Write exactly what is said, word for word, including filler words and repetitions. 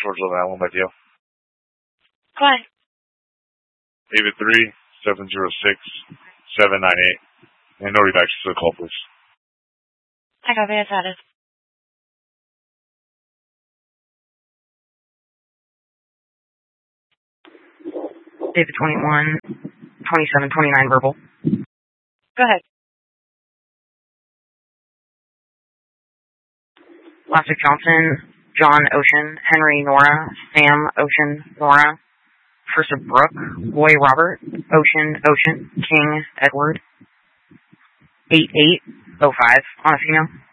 George eleven nine one by Dale. Go ahead. David three seven zero six seven nine eight. And no reduction to the call, please. I copy, it's added. David twenty-one twenty-seven twenty-nine verbal. Go ahead. Elastic Johnson, John Ocean, Henry Nora, Sam Ocean Nora, First of Brooke, Roy Robert, Ocean Ocean, King Edward, eight eight oh five on a female.